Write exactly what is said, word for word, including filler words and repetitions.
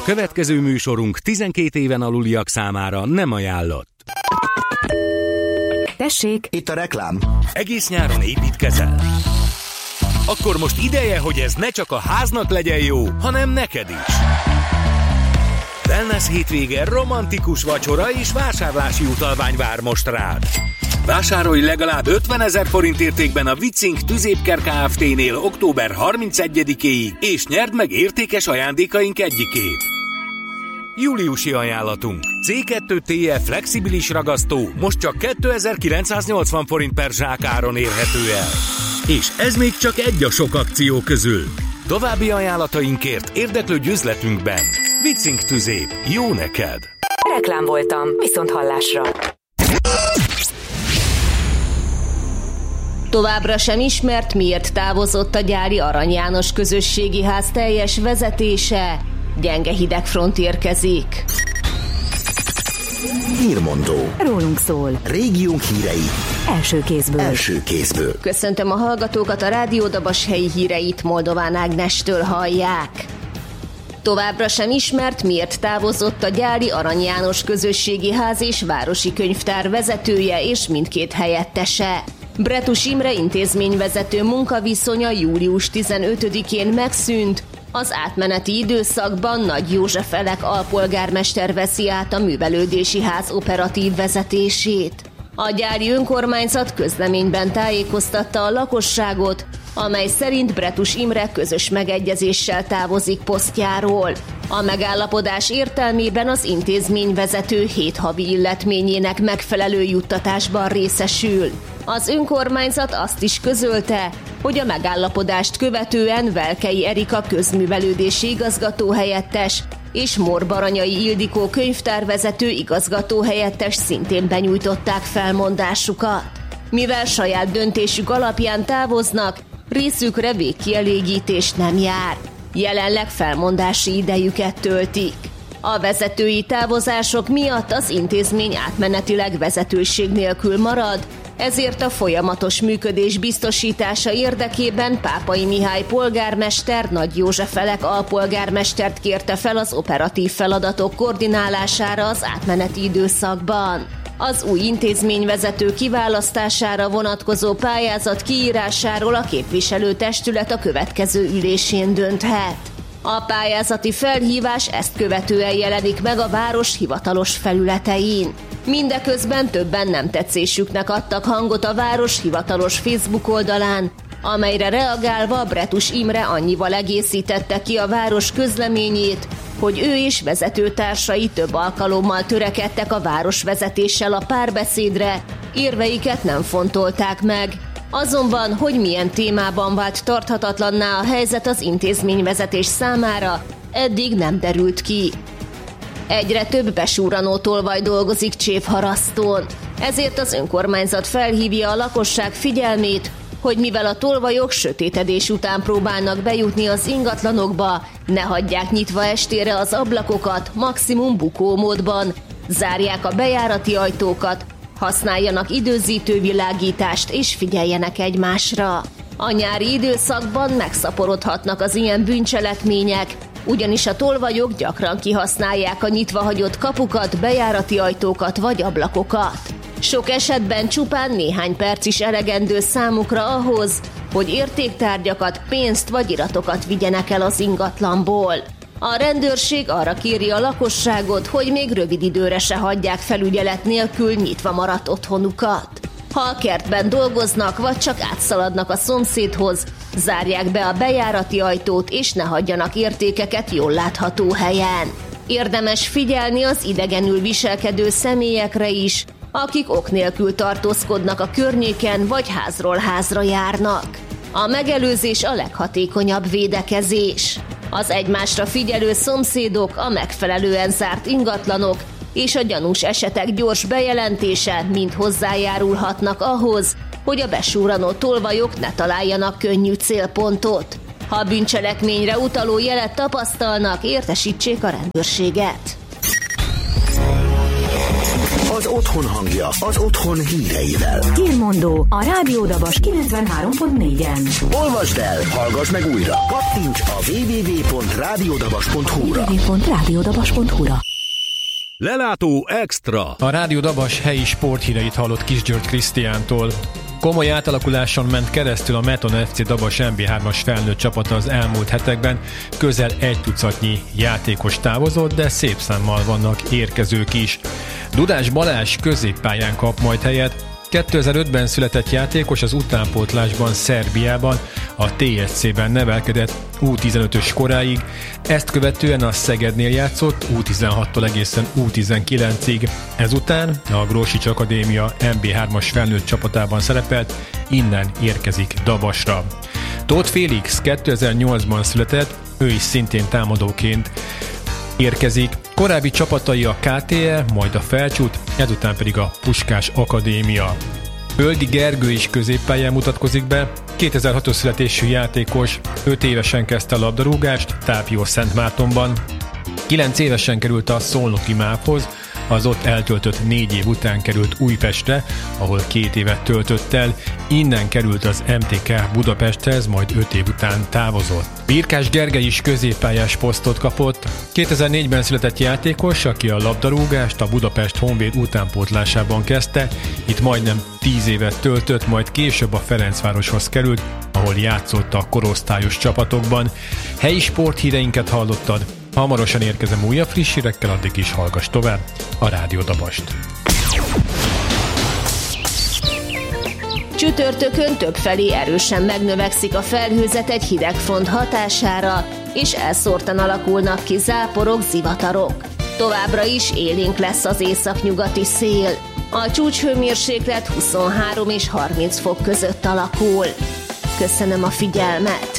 következő műsorunk tizenkét éven aluliak számára nem ajánlott. Tessék, itt a reklám. Egész nyáron építkezel? Akkor most ideje, hogy ez ne csak a háznak legyen jó, hanem neked is. Wellness hétvége, romantikus vacsora és vásárlási utalvány vár most rád. Vásárolj legalább ötvenezer forint értékben a Vitzink Tüzépker Kft-nél október harmincegyedikéig, és nyerd meg értékes ajándékaink egyikét. Júliusi ajánlatunk. cé kettő té e flexibilis ragasztó most csak kétezer-kilencszáznyolcvan forint per zsákáron érhető el. És ez még csak egy a sok akció közül. További ajánlatainkért érdeklődj üzletünkben. Vitzink Tüzép. Jó neked! reklám voltam, viszont hallásra. Továbbra sem ismert, miért távozott a gyári Arany János közösségi ház teljes vezetése. Gyenge hidegfront érkezik. Hírmondó. Rólunk szól. Régiónk hírei. Első kézből. Első kézből. Köszöntöm a hallgatókat, a Rádió Dabas helyi híreit Moldován Ágnestől hallják. Továbbra sem ismert, miért távozott a gyári Arany János közösségi ház és városi könyvtár vezetője és mindkét helyettese. Bretus Imre intézményvezető munkaviszonya július tizenötödikén megszűnt, az átmeneti időszakban Nagy József Elek alpolgármester veszi át a művelődési ház operatív vezetését. A gyári önkormányzat közleményben tájékoztatta a lakosságot, amely szerint Bretus Imre közös megegyezéssel távozik posztjáról. A megállapodás értelmében az intézményvezető hét havi illetményének megfelelő juttatásban részesül. Az önkormányzat azt is közölte, hogy a megállapodást követően Velkei Erika közművelődési igazgatóhelyettes és Morbaranyai Ildikó könyvtárvezető igazgatóhelyettes szintén benyújtották felmondásukat. Mivel saját döntésük alapján távoznak, részükre végkielégítés nem jár. Jelenleg felmondási idejüket töltik. A vezetői távozások miatt az intézmény átmenetileg vezetőség nélkül marad, ezért a folyamatos működés biztosítása érdekében Pápai Mihály polgármester Nagy József Elek alpolgármestert kérte fel az operatív feladatok koordinálására az átmeneti időszakban. Az új intézményvezető kiválasztására vonatkozó pályázat kiírásáról a képviselőtestület a következő ülésén dönthet. A pályázati felhívás ezt követően jelenik meg a város hivatalos felületein. Mindeközben többen nem tetszésüknek adtak hangot a város hivatalos Facebook oldalán, amelyre reagálva Bretus Imre annyival egészítette ki a város közleményét, hogy ő és vezetőtársai több alkalommal törekedtek a városvezetéssel a párbeszédre, érveiket nem fontolták meg. Azonban, hogy milyen témában vált tarthatatlanná a helyzet az intézményvezetés számára, eddig nem derült ki. Egyre több besúranó tolvaj dolgozik Csévharasztón, ezért az önkormányzat felhívja a lakosság figyelmét, hogy mivel a tolvajok sötétedés után próbálnak bejutni az ingatlanokba, ne hagyják nyitva estére az ablakokat, maximum bukómódban, zárják a bejárati ajtókat, használjanak időzítő világítást és figyeljenek egymásra. A nyári időszakban megszaporodhatnak az ilyen bűncselekmények, ugyanis a tolvajok gyakran kihasználják a nyitva hagyott kapukat, bejárati ajtókat vagy ablakokat. Sok esetben csupán néhány perc is elegendő számukra ahhoz, hogy értéktárgyakat, pénzt vagy iratokat vigyenek el az ingatlanból. A rendőrség arra kéri a lakosságot, hogy még rövid időre se hagyják felügyelet nélkül nyitva maradt otthonukat. Ha a kertben dolgoznak, vagy csak átszaladnak a szomszédhoz, zárják be a bejárati ajtót, és ne hagyjanak értékeket jól látható helyen. Érdemes figyelni az idegenül viselkedő személyekre is, akik ok nélkül tartózkodnak a környéken, vagy házról házra járnak. A megelőzés a leghatékonyabb védekezés. Az egymásra figyelő szomszédok, a megfelelően zárt ingatlanok és a gyanús esetek gyors bejelentése mind hozzájárulhatnak ahhoz, hogy a besúranó tolvajok ne találjanak könnyű célpontot. Ha a bűncselekményre utaló jelet tapasztalnak, értesítsék a rendőrséget. Az otthon hangja, az otthon híreivel. Hírmondó a Rádió Dabas kilencvenhárom pont négyen. Olvasd el, hallgass meg újra. Kattints a double-u double-u double-u pont rádiódabas pont hu-ra. double-u double-u double-u pont rádiódabas pont hu-ra. Lelátó Extra. A Rádió Dabas helyi sporthíreit hallott Kis György Krisztiántól. Komoly átalakuláson ment keresztül a Meton ef cé Dabas em bé hármas felnőtt csapata az elmúlt hetekben. Közel egy tucatnyi játékos távozott, de szép számmal vannak érkezők is. Dudás Balázs középpályán kap majd helyet. kétezer-ötben született játékos az utánpótlásban Szerbiában, a té es cében nevelkedett U tizenötös koráig, ezt követően a Szegednél játszott U tizenhattól egészen U tizenkilencig. Ezután a Grósics Akadémia em bé hármas felnőtt csapatában szerepelt, innen érkezik Dabasra. Tóth Félix kétezer-nyolcban született, ő is szintén támadóként érkezik. Korábbi csapatai a ká té e, majd a Felcsút, ezután pedig a Puskás Akadémia. Öldi Gergő is középpályán mutatkozik be, kétezer-hatos születésű játékos, öt évesen kezdte a labdarúgást Tápió-Szentmártonban. kilenc évesen került a Szolnoki MÁV-hoz, az ott eltöltött négy év után került Újpestre, ahol két évet töltött el, innen került az em té ká Budapesthez, majd öt év után távozott. Birkás Gergely is középpályás posztot kapott. kétezer-négyben született játékos, aki a labdarúgást a Budapest Honvéd utánpótlásában kezdte, itt majdnem tíz évet töltött, majd később a Ferencvároshoz került, ahol játszott a korosztályos csapatokban. Helyi sporthíreinket hallottad, hamarosan érkezem újabb friss hírekkel, addig is hallgass tovább a Rádió Dabast. Csütörtökön többfelé erősen megnövekszik a felhőzet egy hideg front hatására, és elszórtan alakulnak ki záporok, zivatarok. Továbbra is élénk lesz az északnyugati szél. A csúcshőmérséklet huszonhárom és harminc fok között alakul. Köszönöm a figyelmet!